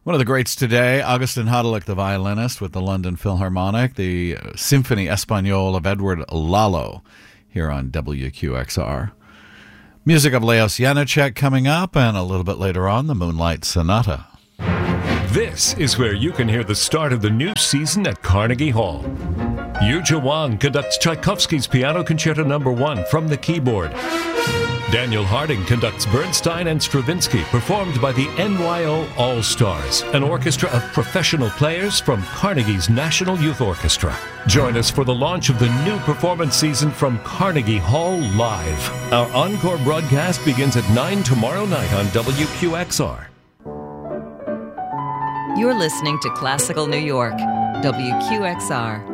One of the greats today, Augustin Hadalik, the violinist with the London Philharmonic, the Symphony Espagnole of Edward Lalo here on WQXR. Music of Leos Janáček coming up, and a little bit later on, the Moonlight Sonata. This is where you can hear the start of the new season at Carnegie Hall. Yuja Wang conducts Tchaikovsky's Piano Concerto No. 1 from the keyboard. Daniel Harding conducts Bernstein and Stravinsky, performed by the NYO All-Stars, an orchestra of professional players from Carnegie's National Youth Orchestra. Join us for the launch of the new performance season from Carnegie Hall Live. Our encore broadcast begins at 9 tomorrow night on WQXR. You're listening to Classical New York, WQXR.